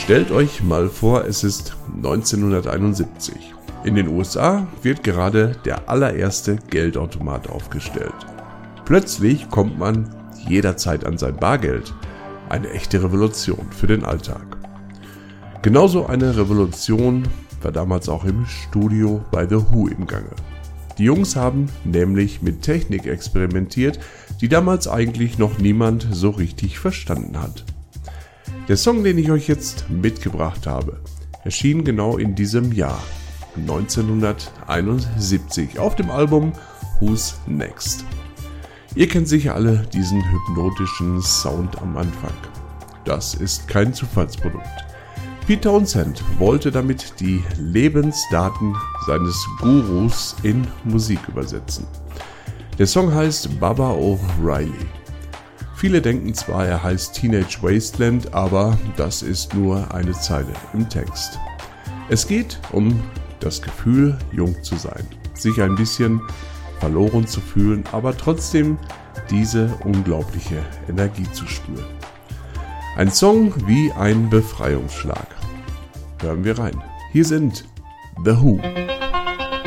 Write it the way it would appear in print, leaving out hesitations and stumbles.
Stellt euch mal vor, es ist 1971. In den USA wird gerade der allererste Geldautomat aufgestellt. Plötzlich kommt man jederzeit an sein Bargeld. Eine echte Revolution für den Alltag. Genauso eine Revolution war damals auch im Studio bei The Who im Gange. Die Jungs haben nämlich mit Technik experimentiert, die damals eigentlich noch niemand so richtig verstanden hat. Der Song, den ich euch jetzt mitgebracht habe, erschien genau in diesem Jahr, 1971, auf dem Album Who's Next. Ihr kennt sicher alle diesen hypnotischen Sound am Anfang. Das ist kein Zufallsprodukt. Pete Townshend wollte damit die Lebensdaten seines Gurus in Musik übersetzen. Der Song heißt Baba O'Riley. Viele denken zwar, er heißt Teenage Wasteland, aber das ist nur eine Zeile im Text. Es geht um das Gefühl, jung zu sein, sich ein bisschen verloren zu fühlen, aber trotzdem diese unglaubliche Energie zu spüren. Ein Song wie ein Befreiungsschlag. Hören wir rein. Hier sind The Who.